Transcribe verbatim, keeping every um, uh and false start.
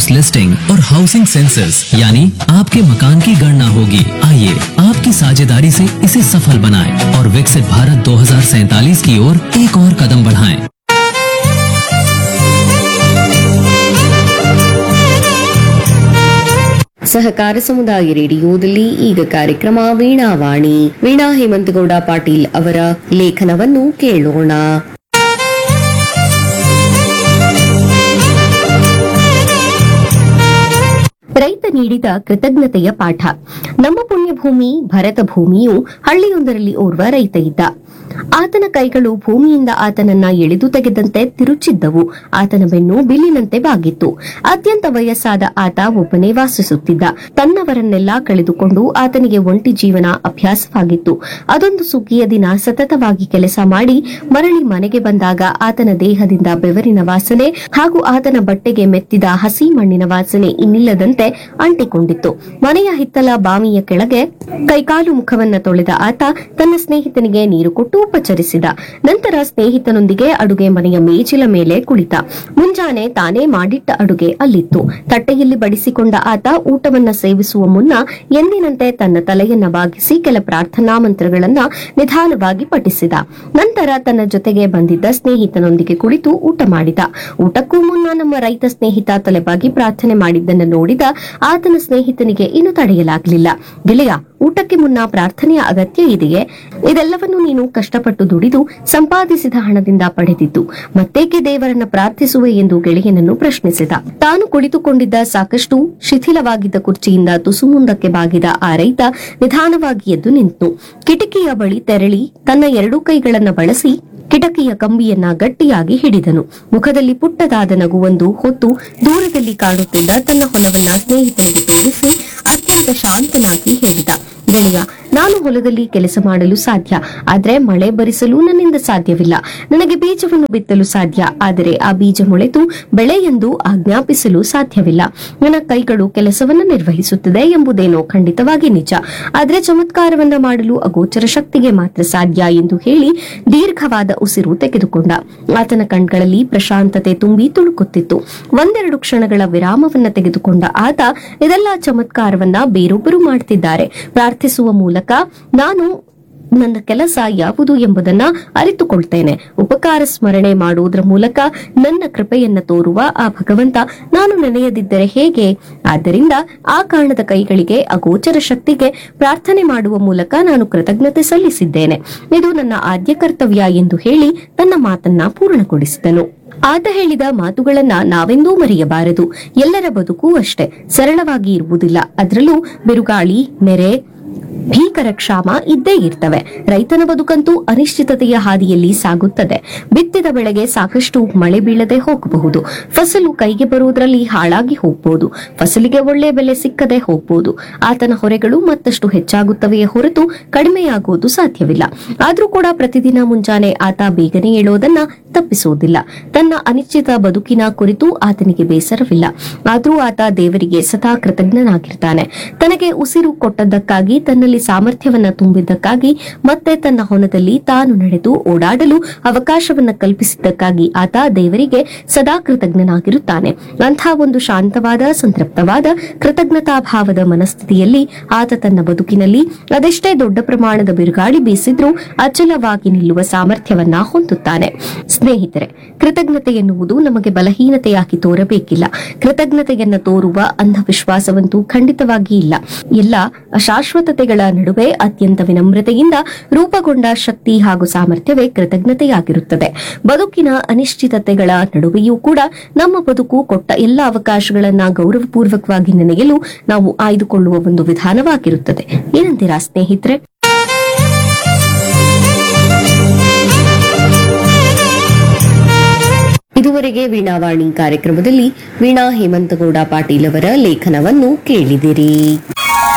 House listing और housing census यानी आपके मकान की गणना होगी। आइए आपकी साझेदारी से इसे सफल बनाएं और विकसित भारत दो हज़ार सैंतालीस की ओर एक और कदम बढ़ाएं। ಸಹಕಾರ ಸಮುದಾಯ ರೇಡಿಯೋದಲ್ಲಿ ಈಗ ಕಾರ್ಯಕ್ರಮ ವೀಣಾವಾಣಿ. ವೀಣಾ ಹೇಮಂತಗೌಡ ಪಾಟೀಲ್ ಅವರ ಲೇಖನವನ್ನು ಕೇಳೋಣ. ರೈತ ನೀಡಿದ ಕೃತಜ್ಞತೆಯ ಪಾಠ. ನಮ್ಮ ಪುಣ್ಯಭೂಮಿ ಭರತ ಭೂಮಿಯು ಹಳ್ಳಿಯೊಂದರಲ್ಲಿ ಓರ್ವ ರೈತ ಇದ್ದ. ಆತನ ಕೈಗಳು ಭೂಮಿಯಿಂದ ಆತನನ್ನ ಎಳೆದು ತೆಗೆದಂತೆ ತಿರುಚಿದ್ದವು. ಆತನ ಬೆನ್ನು ಬಿಲ್ಲಿನಂತೆ ಬಾಗಿತ್ತು. ಅತ್ಯಂತ ವಯಸ್ಸಾದ ಆತ ಒಬ್ಬನೇ ವಾಸಿಸುತ್ತಿದ್ದ. ತನ್ನವರನ್ನೆಲ್ಲ ಕಳೆದುಕೊಂಡು ಆತನಿಗೆ ಒಂಟಿ ಜೀವನ ಅಭ್ಯಾಸವಾಗಿತ್ತು. ಅದೊಂದು ಸುಗ್ಗಿಯ ದಿನ ಸತತವಾಗಿ ಕೆಲಸ ಮಾಡಿ ಮರಳಿ ಮನೆಗೆ ಬಂದಾಗ ಆತನ ದೇಹದಿಂದ ಬೆವರಿನ ವಾಸನೆ ಹಾಗೂ ಆತನ ಬಟ್ಟೆಗೆ ಮೆತ್ತಿದ ಹಸಿ ಮಣ್ಣಿನ ವಾಸನೆ ಇನ್ನಿಲ್ಲದಂತೆ ಅಂಟಿಕೊಂಡಿತ್ತು. ಮನೆಯ ಹಿತ್ತಲ ಬಾವಿಯ ಕೆಳಗೆ ಕೈಕಾಲು ಮುಖವನ್ನ ತೊಳೆದ ಆತ ತನ್ನ ಸ್ನೇಹಿತನಿಗೆ ನೀರು ಕೊಟ್ಟು ಉಪಚರಿಸಿದ. ನಂತರ ಸ್ನೇಹಿತನೊಂದಿಗೆ ಅಡುಗೆ ಮನೆಯ ಮೇಜಿಲ ಮೇಲೆ ಕುಳಿತ. ಮುಂಜಾನೆ ತಾನೇ ಮಾಡಿಟ್ಟ ಅಡುಗೆ ಅಲ್ಲಿತ್ತು. ತಟ್ಟೆಯಲ್ಲಿ ಬಡಿಸಿಕೊಂಡ ಆತ ಊಟವನ್ನ ಸೇವಿಸುವ ಮುನ್ನ ಎಂದಿನಂತೆ ತನ್ನ ತಲೆಯನ್ನ ಬಾಗಿಸಿ ಕೆಲ ಪ್ರಾರ್ಥನಾ ಮಂತ್ರಗಳನ್ನ ನಿಧಾನವಾಗಿ ಪಠಿಸಿದ. ನಂತರ ತನ್ನ ಜೊತೆಗೆ ಬಂದಿದ್ದ ಸ್ನೇಹಿತನೊಂದಿಗೆ ಕುಳಿತು ಊಟ ಮಾಡಿದ. ಊಟಕ್ಕೂ ಮುನ್ನ ನಮ್ಮ ರೈತ ಸ್ನೇಹಿತ ತಲೆಬಾಗಿ ಪ್ರಾರ್ಥನೆ ಮಾಡಿದ್ದನ್ನು ನೋಡಿದ ಆತನ ಸ್ನೇಹಿತನಿಗೆ ಇನ್ನು ತಡೆಯಲಾಗಲಿಲ್ಲ. ಗೆಳೆಯ, ಊಟಕ್ಕೆ ಮುನ್ನ ಪ್ರಾರ್ಥನೆಯ ಅಗತ್ಯ ಇದೆಯೇ? ಇದೆಲ್ಲವನ್ನು ನೀನು ಕಷ್ಟಪಟ್ಟು ದುಡಿದು ಸಂಪಾದಿಸಿದ ಹಣದಿಂದ ಪಡೆದಿದ್ದು, ಮತ್ತೇಕೆ ದೇವರನ್ನ ಪ್ರಾರ್ಥಿಸುವೆ ಎಂದು ಗೆಳೆಯನನ್ನು ಪ್ರಶ್ನಿಸಿದ. ತಾನು ಕುಳಿತುಕೊಂಡಿದ್ದ ಸಾಕಷ್ಟು ಶಿಥಿಲವಾಗಿದ್ದ ಕುರ್ಚಿಯಿಂದ ತುಸು ಮುಂದಕ್ಕೆ ಬಾಗಿದ ಆ ರೈತ ನಿಧಾನವಾಗಿ ಎದ್ದು ನಿಂತು ಕಿಟಕಿಯ ಬಳಿ ತೆರಳಿ ತನ್ನ ಎರಡೂ ಕೈಗಳನ್ನ ಬಳಸಿ ಕಿಟಕಿಯ ಕಂಬಿಯನ್ನ ಗಟ್ಟಿಯಾಗಿ ಹಿಡಿದನು. ಮುಖದಲ್ಲಿ ಪುಟ್ಟದಾದ ನಗುವೊಂದು ಹೊತ್ತು ದೂರದಲ್ಲಿ ಕಾಣುತ್ತಿದ್ದ ತನ್ನ ಹೊಲವನ್ನ ಸ್ನೇಹಿತನಿಗೆ ತೋರಿಸಿ ಅತ್ಯಂತ ಶಾಂತನಾಗಿ ಹೇಳಿದ, ಗೆಳೆಯ, ನಾನು ಹೊಲದಲ್ಲಿ ಕೆಲಸ ಮಾಡಲು ಸಾಧ್ಯ, ಆದರೆ ಮಳೆ ಬರಿಸಲು ನನ್ನಿಂದ ಸಾಧ್ಯವಿಲ್ಲ. ನನಗೆ ಬೀಜವನ್ನು ಬಿತ್ತಲು ಸಾಧ್ಯ, ಆದರೆ ಆ ಬೀಜ ಮೊಳೆತು ಬೆಳೆ ಎಂದು ಆಜ್ಞಾಪಿಸಲು ಸಾಧ್ಯವಿಲ್ಲ. ನನ್ನ ಕೈಗಳು ಕೆಲಸವನ್ನ ನಿರ್ವಹಿಸುತ್ತದೆ ಎಂಬುದೇನೋ ಖಂಡಿತವಾಗಿ ನಿಜ, ಆದರೆ ಚಮತ್ಕಾರವನ್ನ ಮಾಡಲು ಅಗೋಚರ ಶಕ್ತಿಗೆ ಮಾತ್ರ ಸಾಧ್ಯ ಎಂದು ಹೇಳಿ ದೀರ್ಘವಾದ ಉಸಿರು ತೆಗೆದುಕೊಂಡ. ಆತನ ಕಣ್ಗಳಲ್ಲಿ ಪ್ರಶಾಂತತೆ ತುಂಬಿ ತುಳುಕುತ್ತಿತ್ತು. ಒಂದೆರಡು ಕ್ಷಣಗಳ ವಿರಾಮವನ್ನ ತೆಗೆದುಕೊಂಡ ಆತ ಇದೆಲ್ಲ ಚಮತ್ಕಾರವನ್ನ ಬೇರೊಬ್ಬರು ಮಾಡುತ್ತಿದ್ದಾರೆ. ಪ್ರಾರ್ಥಿಸುವ ಮೂಲಕ ನಾನು ನನ್ನ ಕೆಲಸ ಯಾವುದು ಎಂಬುದನ್ನ ಅರಿತುಕೊಳ್ತೇನೆ. ಉಪಕಾರ ಸ್ಮರಣೆ ಮಾಡುವುದರ ಮೂಲಕ ನನ್ನ ಕೃಪೆಯನ್ನ ತೋರುವ ಆ ಭಗವಂತ ನಾನು ನೆನೆಯದಿದ್ದರೆ ಹೇಗೆ? ಆದ್ದರಿಂದ ಆ ಕಾರಣದ ಕೈಗಳಿಗೆ ಅಗೋಚರ ಶಕ್ತಿಗೆ ಪ್ರಾರ್ಥನೆ ಮಾಡುವ ಮೂಲಕ ನಾನು ಕೃತಜ್ಞತೆ ಸಲ್ಲಿಸಿದ್ದೇನೆ. ಇದು ನನ್ನ ಆದ್ಯ ಕರ್ತವ್ಯ ಎಂದು ಹೇಳಿ ತನ್ನ ಮಾತನ್ನ ಪೂರ್ಣಗೊಳಿಸಿದನು. ಆತ ಹೇಳಿದ ಮಾತುಗಳನ್ನ ನಾವೆಂದೂ ಮರೆಯಬಾರದು. ಎಲ್ಲರ ಬದುಕು ಅಷ್ಟೇ ಸರಳವಾಗಿ ಇರುವುದಿಲ್ಲ. ಅದರಲ್ಲೂ ಬಿರುಗಾಳಿ, ನೆರೆ, ಭೀಕರ ಕ್ಷಾಮ ಇದ್ದೇ ಇರ್ತವೆ. ರೈತನ ಬದುಕಂತೂ ಅನಿಶ್ಚಿತತೆಯ ಹಾದಿಯಲ್ಲಿ ಸಾಗುತ್ತದೆ. ಬಿತ್ತಿದ ಬೆಳೆಗೆ ಸಾಕಷ್ಟು ಮಳೆ ಬೀಳದೆ ಹೋಗಬಹುದು. ಫಸಲು ಕೈಗೆ ಬರುವುದರಲ್ಲಿ ಹಾಳಾಗಿ ಹೋಗಬಹುದು. ಫಸಲಿಗೆ ಒಳ್ಳೆ ಬೆಲೆ ಸಿಕ್ಕದೆ ಹೋಗಬಹುದು. ಆತನ ಹೊರೆಗಳು ಮತ್ತಷ್ಟು ಹೆಚ್ಚಾಗುತ್ತವೆಯೇ ಹೊರತು ಕಡಿಮೆಯಾಗುವುದು ಸಾಧ್ಯವಿಲ್ಲ. ಆದ್ರೂ ಕೂಡ ಪ್ರತಿದಿನ ಮುಂಜಾನೆ ಆತ ಬೇಗನೆ ಏಳೋದನ್ನ ತಪ್ಪಿಸುವುದಿಲ್ಲ. ತನ್ನ ಅನಿಶ್ಚಿತ ಬದುಕಿನ ಕುರಿತು ಆತನಿಗೆ ಬೇಸರವಿಲ್ಲ. ಆದ್ರೂ ಆತ ದೇವರಿಗೆ ಸದಾ ಕೃತಜ್ಞನಾಗಿರ್ತಾನೆ. ತನಗೆ ಉಸಿರು ಕೊಟ್ಟದ್ದಕ್ಕಾಗಿ, ತನ್ನಲ್ಲಿ ಸಾಮರ್ಥ್ಯವನ್ನ ತುಂಬಿದ್ದಕ್ಕಾಗಿ, ಮತ್ತೆ ತನ್ನ ಹೊಲದಲ್ಲಿ ತಾನು ನಡೆದು ಓಡಾಡಲು ಅವಕಾಶವನ್ನ ಕಲ್ಪಿಸಿದ್ದಕ್ಕಾಗಿ ಆತ ದೇವರಿಗೆ ಸದಾ ಕೃತಜ್ಞನಾಗಿರುತ್ತಾನೆ. ಅಂಥ ಒಂದು ಶಾಂತವಾದ, ಸಂತೃಪ್ತವಾದ, ಕೃತಜ್ಞತಾ ಭಾವದ ಮನಸ್ಥಿತಿಯಲ್ಲಿ ಆತ ತನ್ನ ಬದುಕಿನಲ್ಲಿ ಅದೆಷ್ಟೇ ದೊಡ್ಡ ಪ್ರಮಾಣದ ಬಿರುಗಾಳಿ ಬೀಸಿದ್ರೂ ಅಚಲವಾಗಿ ನಿಲ್ಲುವ ಸಾಮರ್ಥ್ಯವನ್ನ ಹೊಂದುತ್ತಾನೆ. ಸ್ನೇಹಿತರೆ, ಕೃತಜ್ಞತೆ ಎನ್ನುವುದು ನಮಗೆ ಬಲಹೀನತೆಯಾಗಿ ತೋರಬೇಕಿಲ್ಲ. ಕೃತಜ್ಞತೆಯನ್ನ ತೋರುವ ಅಂಧವಿಶ್ವಾಸವಂತೂ ಖಂಡಿತವಾಗಿ ಇಲ್ಲ. ಎಲ್ಲ ಅಶಾಶ್ವತತೆಗಳ ನಡುವೆ ಅತ್ಯಂತ ವಿನಮ್ರತೆಯಿಂದ ರೂಪುಗೊಂಡ ಶಕ್ತಿ ಹಾಗೂ ಸಾಮರ್ಥ್ಯವೇ ಕೃತಜ್ಞತೆಯಾಗಿರುತ್ತದೆ. ಬದುಕಿನ ಅನಿಶ್ಚಿತತೆಗಳ ನಡುವೆಯೂ ಕೂಡ ನಮ್ಮ ಬದುಕು ಕೊಟ್ಟ ಎಲ್ಲ ಅವಕಾಶಗಳನ್ನ ಗೌರವಪೂರ್ವಕವಾಗಿ ನೆನೆಯಲು ನಾವು ಆಯ್ದುಕೊಳ್ಳುವ ಒಂದು ವಿಧಾನವಾಗಿರುತ್ತದೆ. ಏನಂತೀರಾ ಸ್ನೇಹಿತರೆ? ಇದುವರೆಗೆ ವೀಣಾವಾಣಿ ಕಾರ್ಯಕ್ರಮದಲ್ಲಿ ವೀಣಾ ಹೇಮಂತಗೌಡ ಪಾಟೀಲ್ ಅವರ ಲೇಖನವನ್ನು ಕೇಳಿದಿರಿ.